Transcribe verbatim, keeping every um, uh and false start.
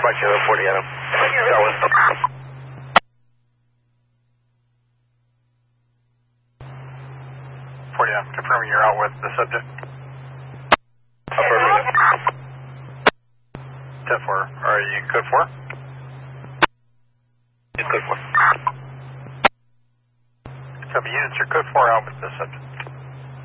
Kilo forty Adam. forty Adam, confirming you're out with the subject. Affirmative. ten four, are you code four? It's code four. Copy units, you're code four out with the subject.